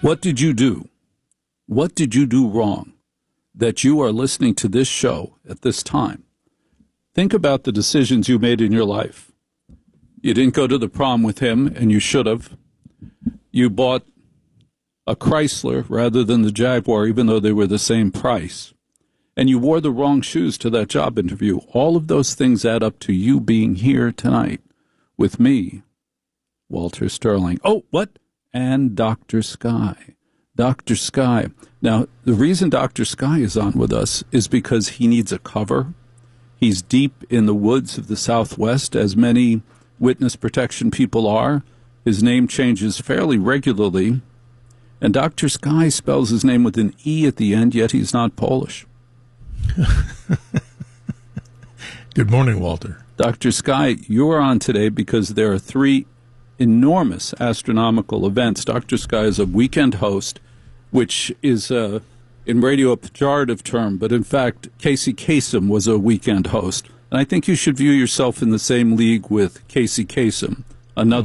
What did you do? What did you do wrong that you are listening to this show at this time? Think about the decisions you made in your life. You didn't go to the prom with him, and you should have. You bought a Chrysler rather than the Jaguar, even though they were the same price. And you wore the wrong shoes to that job interview. All of those things add up to you being here tonight with me, Walter Sterling. Oh, what? And Dr. Sky. Dr. Sky. Now, the reason Dr. Sky is on with us is because he needs a cover. He's deep in the woods of the Southwest, as many witness protection people are. His name changes fairly regularly. And Dr. Sky spells his name with an E at the end, yet he's not Polish. Good morning, Walter. Dr. Sky, you're on today because there are three enormous astronomical events. Dr. Sky is a weekend host, which is in radio a pejorative term, but in fact, Casey Kasem was a weekend host. And I think you should view yourself in the same league with Casey Kasem, another